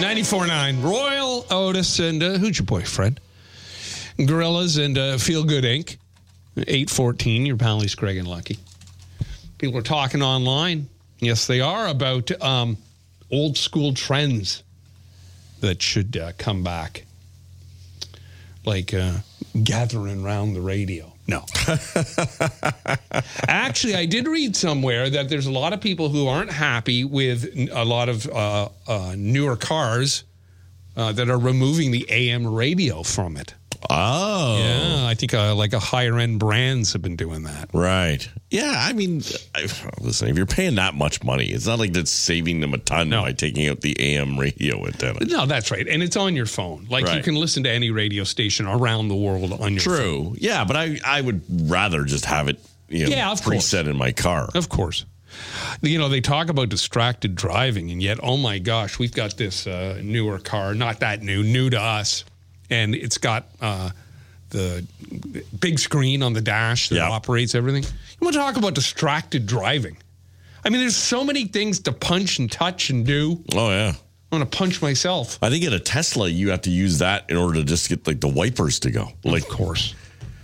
94.9 Royal Otis and who's your boyfriend? Gorillas and Feel Good Inc. 8:14. Your pallies, Greg and Lucky. People are talking online. Yes, they are about old school trends that should come back, like gathering around the radio. No. Actually, I did read somewhere that there's a lot of people who aren't happy with a lot of newer cars that are removing the AM radio from it. Oh. Yeah, I think like a higher-end brands have been doing that. Right. Yeah, I mean, listen, if you're paying that much money, it's not like that's saving them a ton by taking out the AM radio antenna. No, that's right. And it's on your phone. Like, you can listen to any radio station around the world on your phone. True. Yeah, but I would rather just have it preset in my car. Of course. You know, they talk about distracted driving, and yet, oh my gosh, we've got this newer car, not that new to us. And it's got the big screen on the dash that operates everything. You want to talk about distracted driving? I mean, there's so many things to punch and touch and do. Oh, yeah. I want to punch myself. I think in a Tesla, you have to use that in order to just get like the wipers to go. Of course.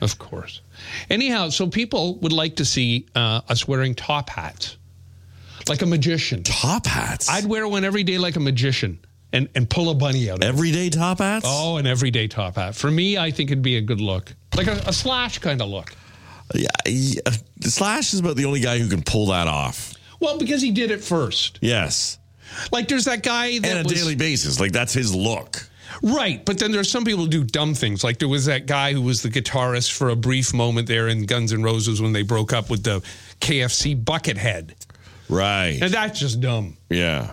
Anyhow, so people would like to see us wearing top hats, like a magician. Top hats? I'd wear one every day like a magician. And pull a bunny out. Everyday top hats? Oh, an everyday top hat. For me, I think it'd be a good look. Like a Slash kind of look. Yeah, Slash is about the only guy who can pull that off. Well, because he did it first. Yes. Like there's that guy that on a daily basis. Like that's his look. Right. But then there's some people who do dumb things. Like there was that guy who was the guitarist for a brief moment there in Guns N' Roses when they broke up with the KFC Buckethead. Right. And that's just dumb. Yeah.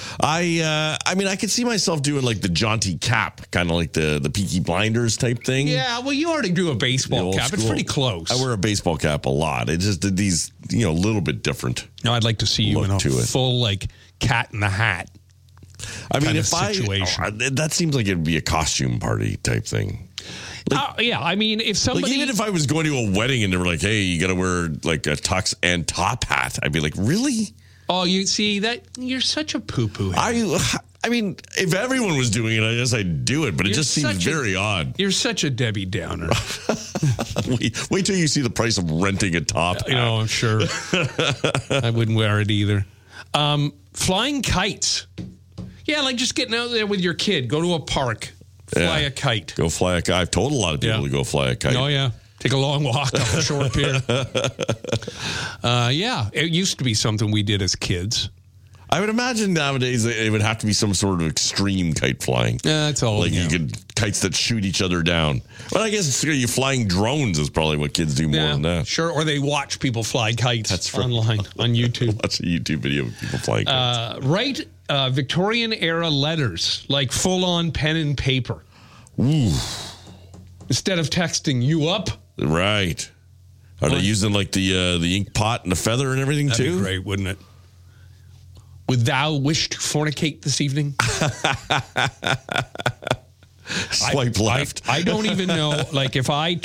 I mean, I could see myself doing like the jaunty cap, kind of like the Peaky Blinders type thing. Yeah, well, you already do a baseball cap. It's pretty close. I wear a baseball cap a lot. It just did these, a little bit different. No, I'd like to see you in a full, like, Cat in the Hat. I mean, that seems like it'd be a costume party type thing. Like, yeah, I mean, if somebody... Like, even if I was going to a wedding and they were like, hey, you got to wear, like, a tux and top hat, I'd be like, really? Oh, you see that you're such a poo-poo. I mean, if everyone was doing it, I guess I'd do it, but it just seems very odd. You're such a Debbie Downer. Wait till you see the price of renting a top hat. I'm sure. I wouldn't wear it either. Flying kites. Yeah, like just getting out there with your kid. Go to a park. Fly a kite. Go fly a kite. I've told a lot of people to go fly a kite. Oh, yeah. Take a long walk off the shore pier. Yeah, it used to be something we did as kids. I would imagine nowadays it would have to be some sort of extreme kite flying. Yeah, that's all. Like you could kites that shoot each other down. Well, I guess you flying drones is probably what kids do more than that. Sure, or they watch people fly kites online on YouTube. Watch a YouTube video of people flying kites. Write Victorian era letters, like full on pen and paper. Ooh. Instead of texting you up. Right. Are they using like the ink pot and the feather and everything too? That'd be great, wouldn't it? Would thou wish to fornicate this evening? Swipe left. I don't even know. Like if I